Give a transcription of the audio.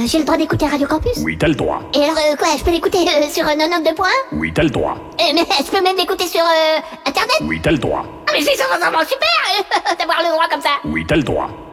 j'ai le droit d'écouter Radio Campus? Oui, t'as le droit. Et alors, quoi, je peux l'écouter sur 92 points? Oui, t'as le droit. Mais je peux même l'écouter sur Internet? Oui, t'as le droit. Ah, mais c'est vraiment super d'avoir le droit comme ça. Oui, t'as le droit.